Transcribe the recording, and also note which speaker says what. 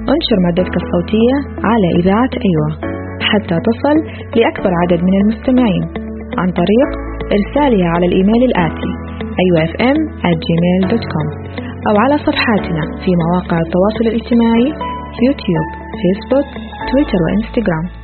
Speaker 1: انشر مادتك الصوتية على إذاعة أيوة حتى تصل لأكبر عدد من المستمعين عن طريق إرسالها على الإيميل الآتي ayuafm@gmail.com أو على صفحاتنا في مواقع التواصل الاجتماعي يوتيوب، فيسبوك، تويتر وإنستغرام.